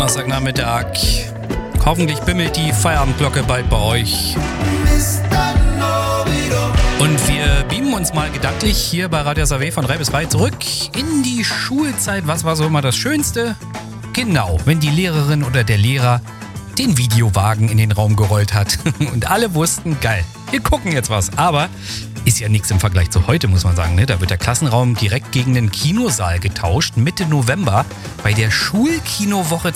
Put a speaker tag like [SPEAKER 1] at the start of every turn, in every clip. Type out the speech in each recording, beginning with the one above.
[SPEAKER 1] Donnerstagnachmittag. Hoffentlich bimmelt die Feierabendglocke bald bei euch. Und wir beamen uns mal gedanklich hier bei Radio SAW von 3 bis 3 zurück in die Schulzeit. Was war so immer das Schönste? Genau, wenn die Lehrerin oder der Lehrer den Videowagen in den Raum gerollt hat. Und alle wussten, geil, wir gucken jetzt was. Aber ist ja nichts im Vergleich zu heute, muss man sagen. Ne? Da wird der Klassenraum direkt gegen den Kinosaal getauscht. Mitte November bei der Schulkinowoche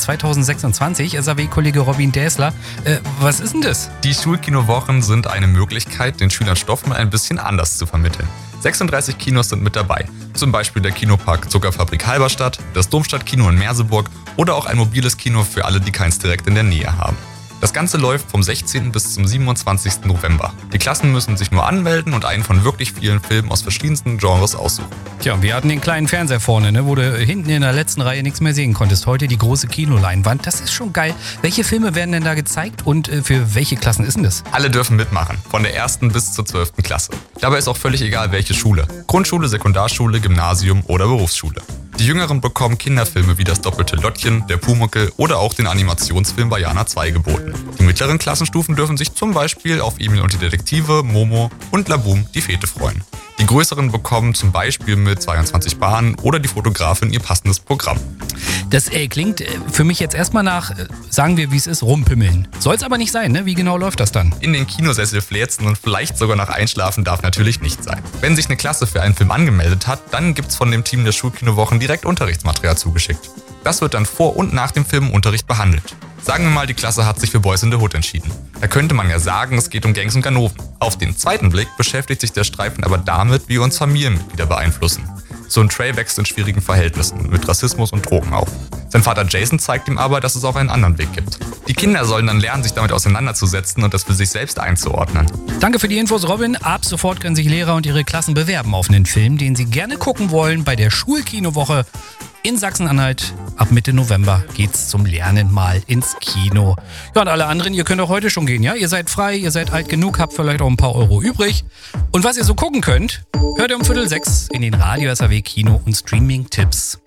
[SPEAKER 1] 2026. SAW-Kollege Robin Däsler. Was ist denn das?
[SPEAKER 2] Die Schulkinowochen sind eine Möglichkeit, den Schülern Stoff mal ein bisschen anders zu vermitteln. 36 Kinos sind mit dabei. Zum Beispiel der Kinopark Zuckerfabrik Halberstadt, das Domstadtkino in Merseburg oder auch ein mobiles Kino für alle, die keins direkt in der Nähe haben. Das Ganze läuft vom 16. bis zum 27. November. Die Klassen müssen sich nur anmelden und einen von wirklich vielen Filmen aus verschiedensten Genres aussuchen.
[SPEAKER 1] Tja, wir hatten den kleinen Fernseher vorne, ne, wo du hinten in der letzten Reihe nichts mehr sehen konntest. Heute die große Kinoleinwand. Das ist schon geil. Welche Filme werden denn da gezeigt und für welche Klassen ist denn das?
[SPEAKER 2] Alle dürfen mitmachen, von der 1. bis zur 12. Klasse. Dabei ist auch völlig egal, welche Schule. Grundschule, Sekundarschule, Gymnasium oder Berufsschule. Die Jüngeren bekommen Kinderfilme wie das doppelte Lottchen, der Pumuckl oder auch den Animationsfilm Bajana 2 geboten. Die mittleren Klassenstufen dürfen sich zum Beispiel auf Emil und die Detektive, Momo und Laboom die Fete freuen. Die größeren bekommen zum Beispiel mit 22 Bahnen oder die Fotografin ihr passendes Programm.
[SPEAKER 1] Das klingt für mich jetzt erstmal nach, sagen wir wie es ist, rumpimmeln. Soll's aber nicht sein, ne? Wie genau läuft das dann?
[SPEAKER 2] In den Kinosessel fläzen und vielleicht sogar nach Einschlafen darf natürlich nicht sein. Wenn sich eine Klasse für einen Film angemeldet hat, dann gibt's von dem Team der Schulkinowochen direkt Unterrichtsmaterial zugeschickt. Das wird dann vor und nach dem Film im Unterricht behandelt. Sagen wir mal, die Klasse hat sich für Boys in the Hood entschieden. Da könnte man ja sagen, es geht um Gangs und Ganoven. Auf den zweiten Blick beschäftigt sich der Streifen aber damit, wie uns Familienmitglieder beeinflussen. So ein Trey wächst in schwierigen Verhältnissen mit Rassismus und Drogen auf. Sein Vater Jason zeigt ihm aber, dass es auch einen anderen Weg gibt. Die Kinder sollen dann lernen, sich damit auseinanderzusetzen und das für sich selbst einzuordnen.
[SPEAKER 1] Danke für die Infos, Robin. Ab sofort können sich Lehrer und ihre Klassen bewerben auf einen Film, den sie gerne gucken wollen bei der Schulkinowoche in Sachsen-Anhalt. Ab Mitte November geht's zum Lernen mal ins Kino. Ja, und alle anderen, ihr könnt auch heute schon gehen, ja? Ihr seid frei, ihr seid alt genug, habt vielleicht auch ein paar Euro übrig. Und was ihr so gucken könnt, hört ihr um 5:45 in den Radio SAW Kino- und Streaming-Tipps.